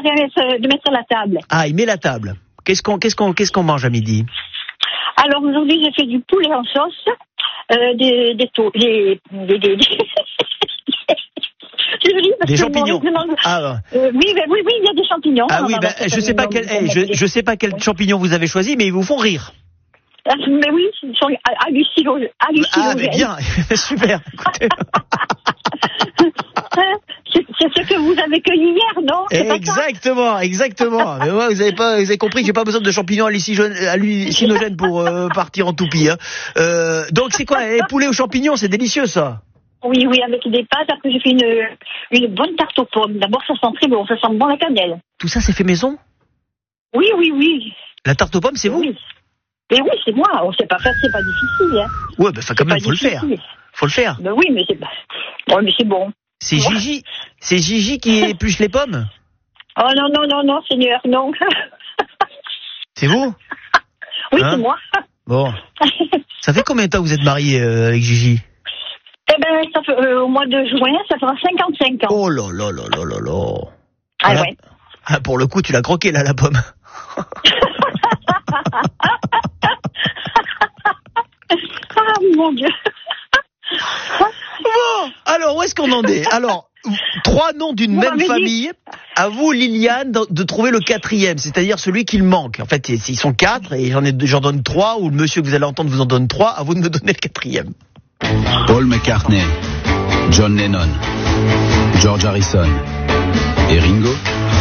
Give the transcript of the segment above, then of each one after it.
préparé de mettre la table. Ah, il met la table. Qu'est-ce qu'on mange à midi? Alors aujourd'hui, j'ai fait du poulet en sauce, des champignons. Ah, oui, il y a des champignons. Ah oui, je sais pas quels champignons vous avez choisi, mais ils vous font rire. Mais oui, ils sont hallucinogènes. Ah, mais bien, super. C'est ce que vous avez cueilli hier, non? Exactement. Mais ouais, vous avez compris que j'ai pas besoin de champignons hallucinogènes pour partir en toupie. Hein. Donc c'est quoi, poulet aux champignons, c'est délicieux ça. Oui, avec des pâtes. Après j'ai fait une bonne tarte aux pommes. D'abord ça sent très bon, ça sent bon la cannelle. Tout ça c'est fait maison? Oui. La tarte aux pommes c'est vous? Oui. Et oui, c'est moi. Oh, c'est pas difficile. Hein. Ouais, bah quand même faut le faire. Faut le faire. Ben oui, mais c'est pas. Ouais, mais c'est bon. C'est Gigi qui épluche les pommes? Oh non, Seigneur, non. C'est vous? Oui, c'est moi. Bon. Ça fait combien de temps que vous êtes mariés avec Gigi? Eh ben, ça fait, au mois de juin, ça fera 55 ans. Oh là. Ah ouais. Ah, pour le coup, tu l'as croqué là, la pomme. Ah mon Dieu. Bon, alors où est-ce qu'on en est? Alors, 3 noms d'une même famille. À vous, Liliane, de trouver le 4e, c'est-à-dire celui qu'il manque. En fait, ils sont 4 et j'en donne 3, ou le monsieur que vous allez entendre vous en donne 3. À vous de me donner le 4e. Paul McCartney, John Lennon, George Harrison et Ringo.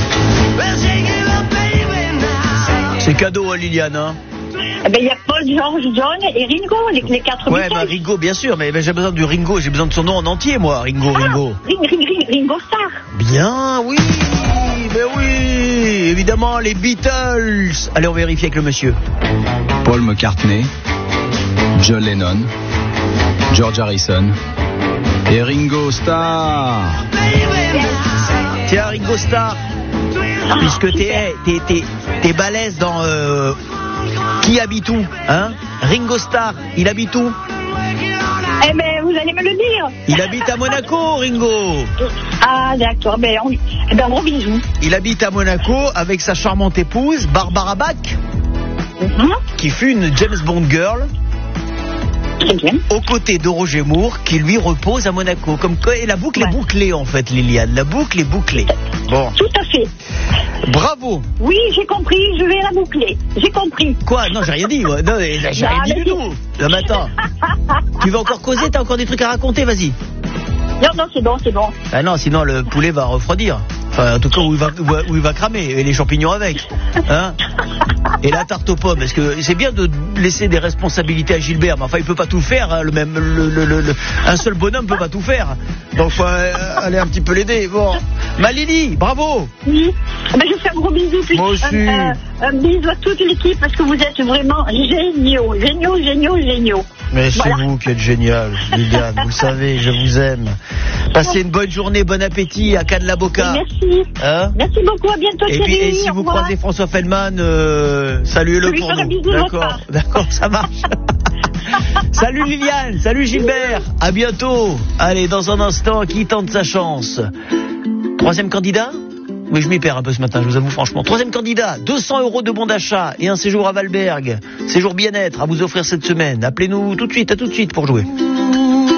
C'est cadeau, Liliane, hein? Eh ben, il y a Paul, George, John et Ringo, les 4 Ouais, bah Ringo, bien sûr, mais j'ai besoin du Ringo, j'ai besoin de son nom en entier, moi, Ringo. Ringo Starr. Bien, oui, évidemment, les Beatles. Allez, on vérifie avec le monsieur. Paul McCartney, John Lennon, George Harrison et Ringo Starr. Tiens, Ringo Starr, puisque t'es balèze dans Qui habite où, hein? Ringo Starr, il habite où? Eh ben, vous allez me le dire. Il habite à Monaco, Ringo. Ah, d'accord, gros bisous. Il habite à Monaco avec sa charmante épouse, Barbara Bach, qui fut une James Bond girl. Très bien. Aux côtés de Roger Moore, qui lui repose à Monaco. Et la boucle est bouclée, en fait, Liliane. La boucle est bouclée. Bon. Tout à fait. Bravo. Oui, j'ai compris, je vais la boucler. J'ai compris. Quoi? Non, j'ai rien dit. Ouais. Non, j'ai rien dit du tout. Non, mais attends. Tu veux encore causer? T'as encore des trucs à raconter? Vas-y. Non, c'est bon. Ah non, sinon le poulet va refroidir. Enfin, en tout cas, où il va cramer. Et les champignons avec. Hein? Et la tarte aux pommes. Parce que c'est bien de laisser des responsabilités à Gilbert. Mais enfin, il peut pas tout faire. Hein, un seul bonhomme peut pas tout faire. Donc, faut aller un petit peu l'aider. Bon. Lily, bravo. Oui. Je fais un gros bisou. Moi aussi. Un bisou à toute l'équipe parce que vous êtes vraiment géniaux. Mais c'est voilà. vous qui êtes génial, Liliane. Vous le savez, je vous aime. Passez une bonne journée, bon appétit à Cannes la Boca. Merci. Hein? Merci beaucoup, à bientôt. Et puis, et si vous croisez François Feldman, saluez-le pour nous. D'accord, ça marche. Salut Liliane, salut Gilbert, à bientôt. Allez, dans un instant, qui tente sa chance? 3e candidat? Oui, je m'y perds un peu ce matin, je vous avoue franchement. 3e candidat, 200 € de bon d'achat et un séjour à Valberg. Séjour bien-être à vous offrir cette semaine. Appelez-nous tout de suite, à tout de suite pour jouer.